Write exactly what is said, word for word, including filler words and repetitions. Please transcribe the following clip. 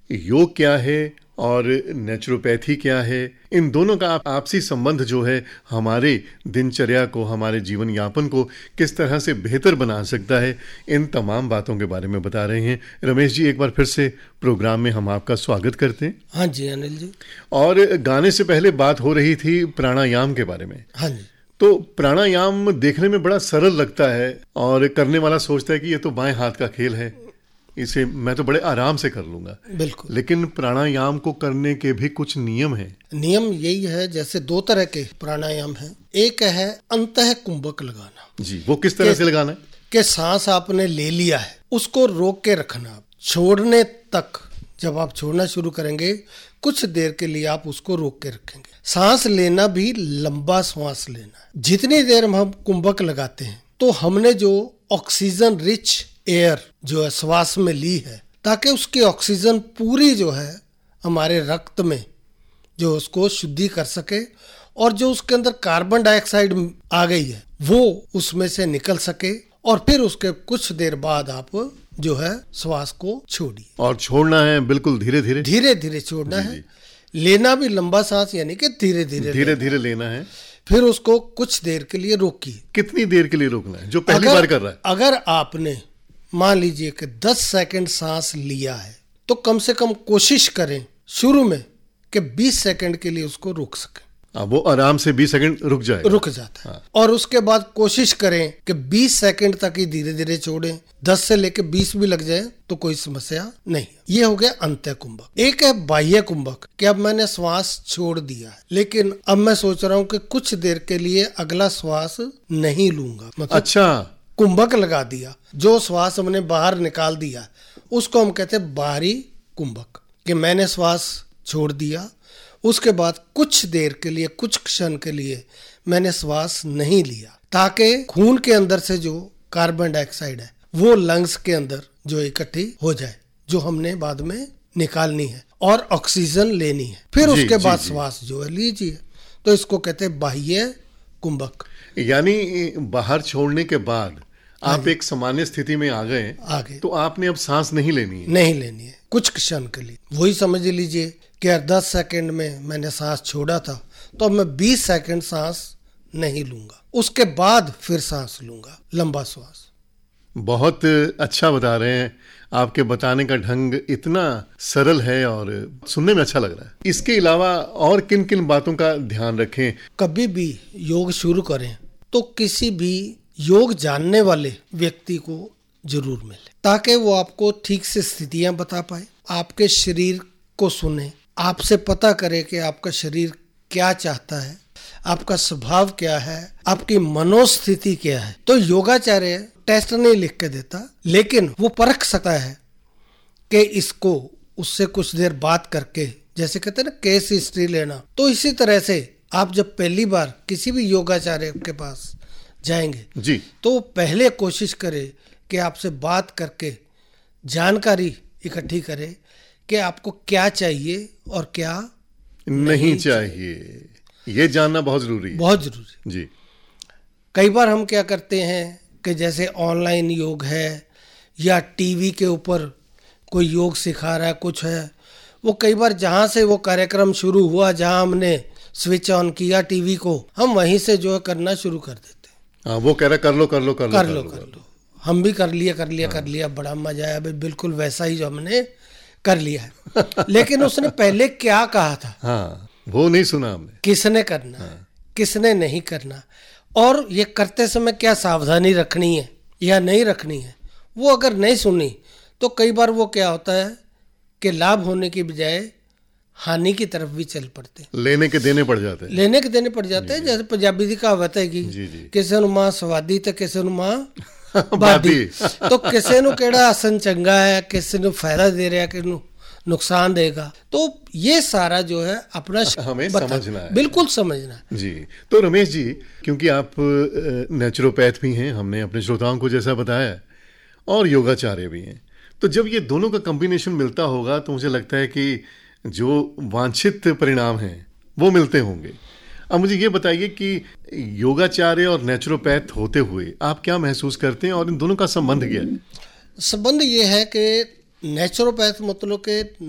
योग क्या है और नेचुरोपैथी क्या है, इन दोनों का आपसी संबंध जो है हमारे दिनचर्या को, हमारे जीवन यापन को किस तरह से बेहतर बना सकता है, इन तमाम बातों के बारे में बता रहे हैं। रमेश जी, एक बार फिर से प्रोग्राम में हम आपका स्वागत करते हैं। हाँ जी अनिल जी। और गाने से पहले बात हो रही थी प्राणायाम के बारे में। हाँ जी। तो प्राणायाम देखने में बड़ा सरल लगता है और करने वाला सोचता है कि ये तो बाएं हाथ का खेल है, इसे मैं तो बड़े आराम से कर लूंगा। बिल्कुल। लेकिन प्राणायाम को करने के भी कुछ नियम हैं। नियम यही है, जैसे दो तरह के प्राणायाम हैं। एक है अंतः कुंभक लगाना। जी, वो किस तरह से लगाना है? कि सांस आपने ले लिया है, उसको रोक के रखना, छोड़ने तक। जब आप छोड़ना शुरू करेंगे कुछ देर के लिए आप उसको रोक के रखेंगे। सांस लेना भी लंबा सांस लेना है। जितनी देर हम कुंभक लगाते हैं तो हमने जो ऑक्सीजन रिच एयर जो है श्वास में ली है, ताकि उसकी ऑक्सीजन पूरी जो है हमारे रक्त में जो उसको शुद्धि कर सके, और जो उसके अंदर कार्बन डाइऑक्साइड आ गई है वो उसमें से निकल सके, और फिर उसके कुछ देर बाद आप जो है श्वास को छोड़िए। और छोड़ना है बिल्कुल धीरे धीरे धीरे धीरे छोड़ना जी, है जी। लेना भी लंबा सांस, यानी कि धीरे धीरे धीरे धीरे लेना है। फिर उसको कुछ देर के लिए रोकिए। कितनी देर के लिए रोकना है जो पहली बार कर रहा है? अगर आपने मान लीजिए कि दस सेकंड सांस लिया है तो कम से कम कोशिश करें शुरू में कि बीस सेकंड के लिए उसको रोक सकें। आ, वो आराम से बीस सेकंड रुक जाएगा। रुक जाता है। हाँ। और उसके बाद कोशिश करें कि बीस सेकंड तक ही धीरे धीरे छोड़ें। दस से लेके बीस भी लग जाए तो कोई समस्या नहीं। ये हो गया अंतः कुंभक। एक है बाह्य कुंभक, कि अब मैंने श्वास छोड़ दिया है, लेकिन अब मैं सोच रहा हूँ कि कुछ देर के लिए अगला श्वास नहीं लूंगा। मतलब अच्छा, कुंभक लगा दिया, जो श्वास हमने बाहर निकाल दिया उसको हम कहते हैं बाहरी कुंभक। कि मैंने श्वास छोड़ दिया, उसके बाद कुछ देर के लिए, कुछ क्षण के लिए मैंने श्वास नहीं लिया, ताकि खून के अंदर से जो कार्बन डाइऑक्साइड है वो लंग्स के अंदर जो इकट्ठी हो जाए, जो हमने बाद में निकालनी है, और ऑक्सीजन लेनी है। फिर उसके जी, बाद जी, श्वास जो है लीजिए। तो इसको कहते हैं बाह्य कुंभक। यानी बाहर छोड़ने के बाद आप एक सामान्य स्थिति में आ गए आगे तो आपने अब सांस नहीं लेनी है। नहीं लेनी है कुछ क्षण के लिए। वही समझ लीजिए कि दस सेकंड में मैंने सांस छोड़ा था, तो अब मैं बीस सेकंड सांस नहीं लूंगा, उसके बाद फिर सांस लूंगा, लंबा श्वास। बहुत अच्छा बता रहे हैं। आपके बताने का ढंग इतना सरल है और सुनने में अच्छा लग रहा है। इसके अलावा और किन किन बातों का ध्यान रखें? कभी भी योग शुरू करें तो किसी भी योग जानने वाले व्यक्ति को जरूर मिले, ताकि वो आपको ठीक से स्थितियां बता पाए, आपके शरीर को सुने, आपसे पता करे कि आपका शरीर क्या चाहता है, आपका स्वभाव क्या है, आपकी मनोस्थिति क्या है। तो योगाचार्य टेस्ट नहीं लिख के देता, लेकिन वो परख सकता है कि इसको उससे कुछ देर बात करके, जैसे कहते हैं ना केस हिस्ट्री लेना, तो इसी तरह से आप जब पहली बार किसी भी योगाचार्य के पास जाएंगे जी, तो पहले कोशिश करें कि आपसे बात करके जानकारी इकट्ठी करें कि आपको क्या चाहिए और क्या नहीं, नहीं चाहिए। ये जानना बहुत जरूरी है। बहुत जरूरी जी। कई बार हम क्या करते हैं कि जैसे ऑनलाइन योग है या टीवी के ऊपर कोई योग सिखा रहा है, कुछ है, वो कई बार जहाँ से वो कार्यक्रम शुरू हुआ, जहाँ हमने स्विच ऑन किया टीवी को, हम वहीं से जो है करना शुरू कर देते हैं। हाँ, वो कह रहा कर लो कर लो कर लो कर लो कर लो। हम भी कर लिया कर लिया कर लिया, बड़ा मजा आया, बिल्कुल वैसा ही जो हमने कर लिया है। लेकिन उसने पहले क्या कहा था, हाँ, वो नहीं सुना हमने। किसने करना है, किसने नहीं करना, और ये करते समय क्या सावधानी रखनी है या नहीं रखनी है, वो अगर नहीं सुनी तो कई बार वो क्या होता है कि लाभ होने की बजाय हानि की तरफ भी चल पड़ते हैं। लेने के देने पड़ जाते हैं लेने के देने पड़ जाते हैं। जैसे पंजाबी की कहावत है कि किसी ਨੂੰ ਮਾਂ ਸਵਾਦੀ ਤੇ ਕਿਸੇ ਨੂੰ ਮਾਂ ਬਾਦੀ। तो किसी ਨੂੰ ਕਿਹੜਾ ਆਸਨ ਚੰਗਾ है, किसी ਨੂੰ फायदा दे रहा है, किसी ਨੂੰ नुकसान देगा। तो ये सारा जो है अपना हमें समझना है, बिल्कुल समझना है जी। तो रमेश जी, क्योंकि आप नेचुरोपैथ भी हैं, हमने अपने श्रोताओं को जैसा बताया, और योगाचार्य भी हैं, तो जब ये दोनों का कॉम्बिनेशन मिलता होगा तो मुझे लगता है कि जो वांछित परिणाम हैं वो मिलते होंगे। अब मुझे ये बताइए कि योगाचार्य और नेचुरोपैथ होते हुए आप क्या महसूस करते हैं और इन दोनों का संबंध क्या है? संबंध ये है कि नेचुरोपैथ मतलब के